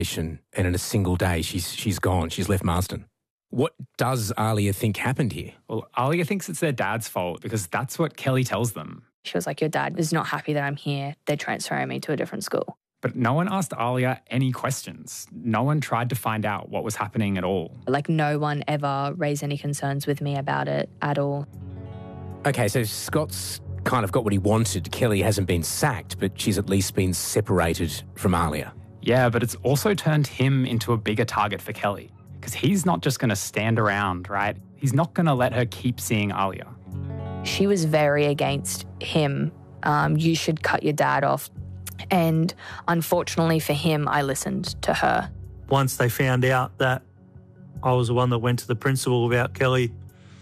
And in a single day, she's gone. She's left Marsden. What does Ahlia think happened here? Well, Ahlia thinks it's their dad's fault because that's what Kelly tells them. She was like, your dad is not happy that I'm here. They're transferring me to a different school. But no one asked Ahlia any questions. No one tried to find out what was happening at all. Like, no one ever raised any concerns with me about it at all. Okay, so Scott's kind of got what he wanted. Kelly hasn't been sacked, but she's at least been separated from Ahlia. Yeah, but it's also turned him into a bigger target for Kelly. Because he's not just going to stand around, right? He's not going to let her keep seeing Ahlia. She was very against him. You should cut your dad off. And unfortunately for him, I listened to her. Once they found out that I was the one that went to the principal about Kelly,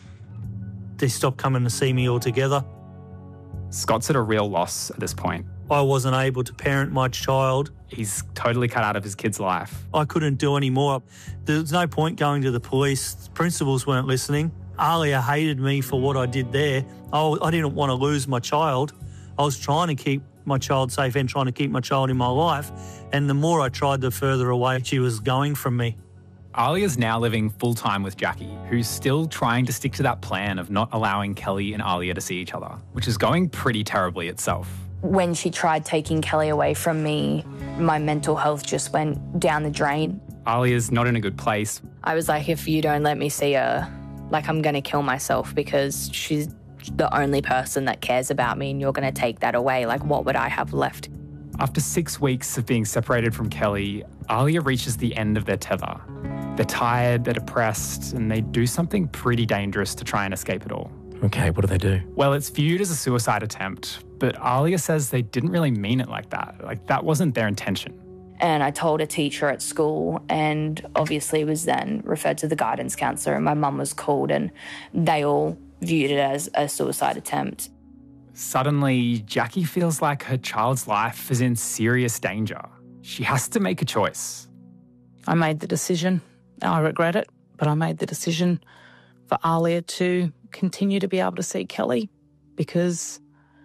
they stopped coming to see me altogether. Scott's at a real loss at this point. I wasn't able to parent my child. He's totally cut out of his kid's life. I couldn't do any more. There's no point going to the police. The principals weren't listening. Ahlia hated me for what I did there. I didn't want to lose my child. I was trying to keep my child safe and trying to keep my child in my life. And the more I tried, the further away she was going from me. Ahlia's now living full-time with Jackie, who's still trying to stick to that plan of not allowing Kelly and Ahlia to see each other, which is going pretty terribly itself. When she tried taking Kelly away from me, my mental health just went down the drain. Ahlia's not in a good place. I was like, if you don't let me see her, like, I'm going to kill myself because she's the only person that cares about me and you're going to take that away. Like, what would I have left? After 6 weeks of being separated from Kelly, Ahlia reaches the end of their tether. They're tired, they're depressed, and they do something pretty dangerous to try and escape it all. Okay, what do they do? Well, it's viewed as a suicide attempt, but Ahlia says they didn't really mean it like that. Like, that wasn't their intention. And I told a teacher at school and obviously was then referred to the guidance counsellor and my mum was called and they all viewed it as a suicide attempt. Suddenly, Jackie feels like her child's life is in serious danger. She has to make a choice. I made the decision. I regret it, but I made the decision for Ahlia to continue to be able to see Kelly because,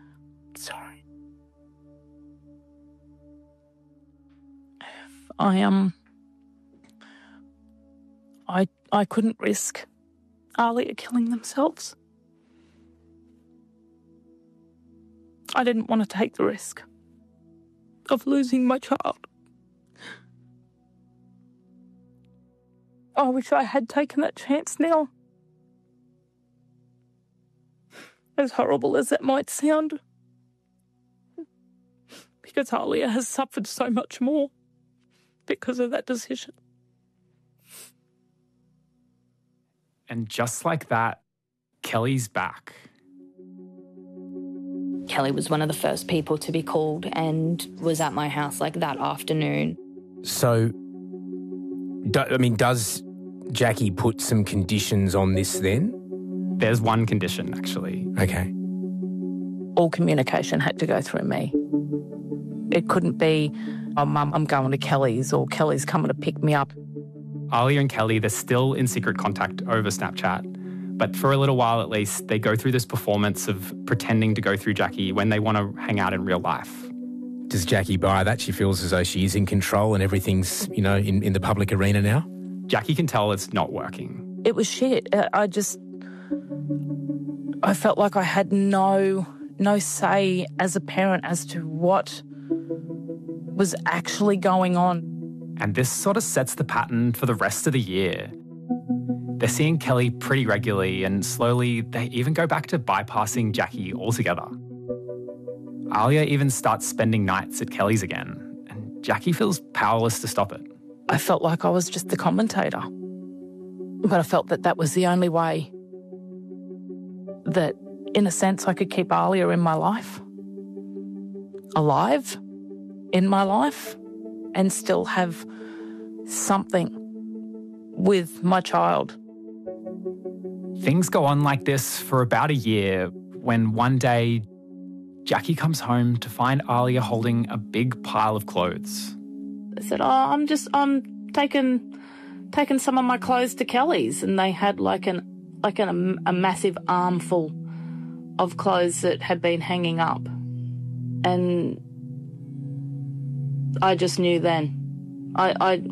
I couldn't risk Ahlia killing themselves. I didn't want to take the risk of losing my child. I wish I had taken that chance now. As horrible as that might sound. Because Ahlia has suffered so much more because of that decision. And just like that, Kelly's back. Kelly was one of the first people to be called and was at my house like that afternoon. So, does Jackie put some conditions on this then? There's one condition, actually. Okay. All communication had to go through me. It couldn't be, oh, Mum, I'm going to Kelly's or Kelly's coming to pick me up. Ahlia and Kelly, they're still in secret contact over Snapchat. But for a little while at least, they go through this performance of pretending to go through Jackie when they want to hang out in real life. Does Jackie buy that? She feels as though she is in control and everything's, in the public arena now? Jackie can tell it's not working. It was shit. I felt like I had no say as a parent as to what was actually going on. And this sort of sets the pattern for the rest of the year. They're seeing Kelly pretty regularly and slowly they even go back to bypassing Jackie altogether. Ahlia even starts spending nights at Kelly's again and Jackie feels powerless to stop it. I felt like I was just the commentator. But I felt that that was the only way that, in a sense, I could keep Ahlia in my life, alive in my life, and still have something with my child. Things go on like this for about a year when one day Jackie comes home to find Ahlia holding a big pile of clothes. I said, I'm taking some of my clothes to Kelly's, and they had a massive armful of clothes that had been hanging up. And I just knew then I